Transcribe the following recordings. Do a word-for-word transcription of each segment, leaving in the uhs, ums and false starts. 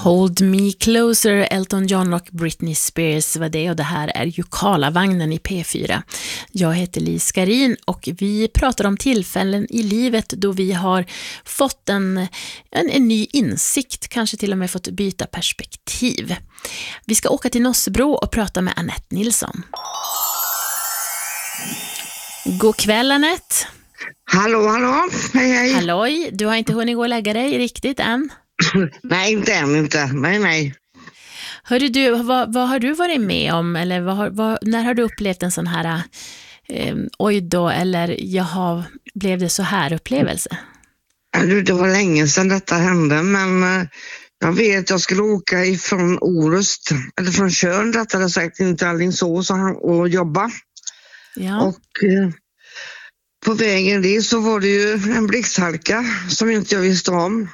Hold Me Closer, Elton John och Britney Spears var det, och det här är ju Karlavagnen i P fyra. Jag heter Lis Garin och vi pratar om tillfällen i livet då vi har fått en, en, en ny insikt, kanske till och med fått byta perspektiv. Vi ska åka till Nossebro och prata med Annette Nilsson. God kväll, Annette. Hallå, hallå. Hej, hej. Halloj, du har inte hunnit gå och lägga dig riktigt än? Nej, inte än inte. Nej, nej. Hörru du, vad, vad har du varit med om? Eller vad, har- vad, när har du upplevt en sån här eh, oj då, eller jaha, blev det så här upplevelse? Ja, du, det var länge sedan detta hände, men eh, jag vet att jag skulle åka ifrån Orust, eller från Tjörn, rättare sagt, inte Alingsås och, och jobba. Ja, Och eh, på vägen dit så var det ju en blixthalka som inte jag visste om.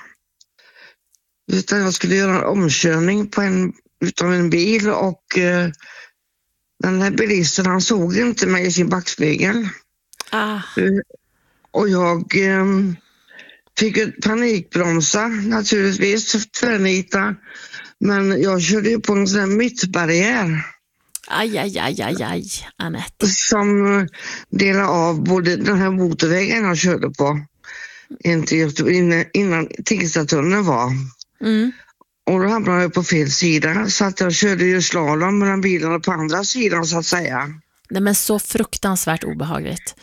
Utan jag skulle göra en omkörning på en, utav en bil och eh, den här bilisten, han såg inte mig i sin backspegel. ah, Eh, Och jag eh, fick ett panikbromsa naturligtvis, tvärnita. Men jag körde ju på en sån här mittbarriär aj, aj, aj, aj, aj, Annette. som eh, delade av både den här motorvägen jag körde på inte Göteborg, innan, innan Tingstadtunneln var. Mm. Och då hamnade jag på fel sida, så att jag körde ju slalom mellan bilarna på andra sidan, så att säga. Nej, men så fruktansvärt obehagligt.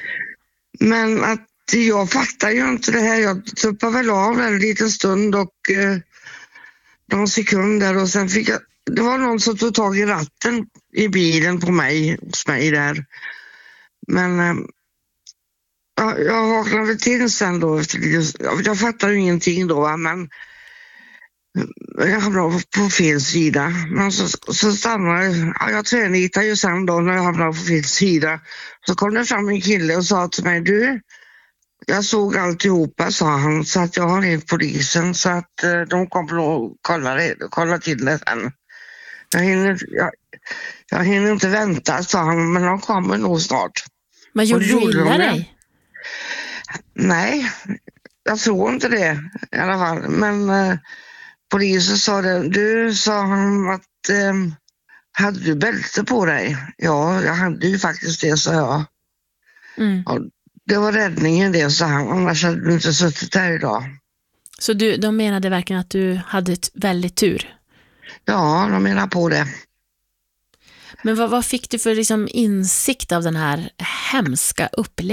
Men att jag fattar ju inte det här. Jag tuppade väl av en liten stund och eh, några sekunder, och sen fick jag, det var någon som tog tag i ratten i bilen på mig, hos mig där. Men eh, ja, jag vaknade till sen då. Efter, jag, jag fattar ju ingenting då, va? Men jag hamnade på fel sida. Men så, så stannade ja, jag. Tvärnitade ju sen då när jag hamnade på fel sida. Så kom det fram en kille och sa till mig: du, jag såg alltihopa, sa han, så att jag har ringt polisen, så att eh, de kommer att kolla, det, kolla till det sen. Jag hinner, jag, jag hinner inte vänta, sa han, men de kommer nog snart. Men gjorde Och du gjorde de illa det? dig? Nej, jag tror inte det i alla fall. Men eh, polisen sa det. Du, sa han, att eh, hade du bälte på dig? Ja, jag hade ju faktiskt det, sa jag. Mm. Ja, det var räddningen det, sa han. Annars hade du inte suttit här idag. Så du, de menade verkligen att du hade ett väldigt tur. Ja, de menar på det. Men vad, vad fick du för liksom insikt av den här hemska upplevelsen?